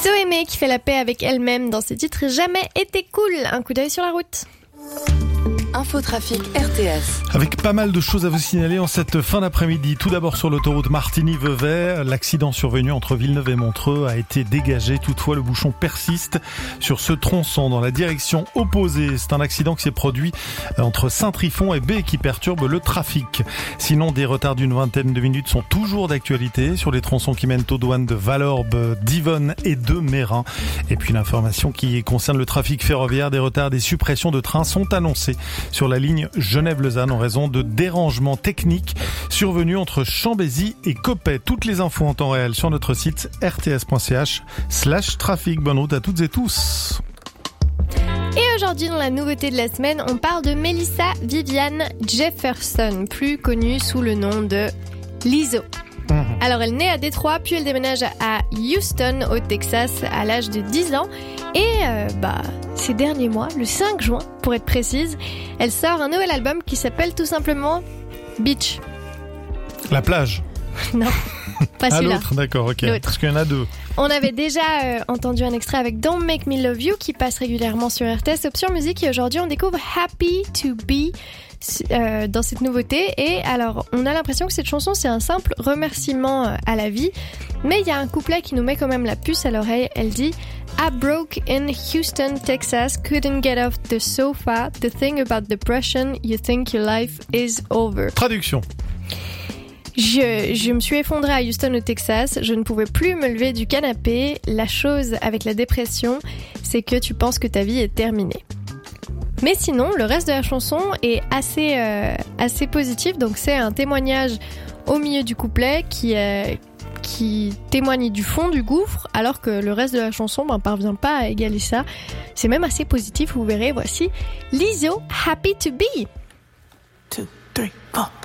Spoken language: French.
Zoé May qui fait la paix avec elle-même dans ses titres Jamais été cool. Un coup d'œil sur la route. Infotrafic RTS. Avec pas mal de choses à vous signaler en cette fin d'après-midi. Tout d'abord sur l'autoroute Martigny-Vevey, l'accident survenu entre Villeneuve et Montreux a été dégagé. Toutefois, le bouchon persiste sur ce tronçon dans la direction opposée. C'est un accident qui s'est produit entre Saint-Trifon et B qui perturbe le trafic. Sinon, des retards d'une vingtaine de minutes sont toujours d'actualité sur les tronçons qui mènent aux douanes de Valorbe, d'Yvonne et de Mérin. Et puis l'information qui concerne le trafic ferroviaire, des retards, des suppressions de trains sont annoncés sur la ligne Genève-Lausanne en raison de dérangements techniques survenus entre Chambésy et Coppet. Toutes les infos en temps réel sur notre site rts.ch/trafic. Bonne route à toutes et tous. Et aujourd'hui, dans la nouveauté de la semaine, on parle de Melissa Viviane Jefferson, plus connue sous le nom de Lizzo. Alors, elle naît à Détroit, puis elle déménage à Houston, au Texas, à l'âge de 10 ans. Et ces derniers mois, le 5 juin, pour être précise, elle sort un nouvel album qui s'appelle tout simplement Beach. La plage. Non, pas celui-là. L'autre, d'accord, ok. L'autre. Parce qu'il y en a deux. On avait déjà entendu un extrait avec Don't Make Me Love You qui passe régulièrement sur RTS Option Musique et aujourd'hui on découvre Happy to Be dans cette nouveauté. Et alors on a l'impression que cette chanson c'est un simple remerciement à la vie, mais il y a un couplet qui nous met quand même la puce à l'oreille. Elle dit I broke in Houston, Texas, couldn't get off the sofa, the thing about depression, you think your life is over. Traduction. Je me suis effondrée à Houston au Texas, je ne pouvais plus me lever du canapé. La chose avec la dépression, c'est que tu penses que ta vie est terminée. Mais sinon, le reste de la chanson est assez positif, donc c'est un témoignage au milieu du couplet qui témoigne du fond du gouffre, alors que le reste de la chanson parvient pas à égaler ça. C'est même assez positif, vous verrez. Voici Lizzo, Happy to Be. 2, 3, 4.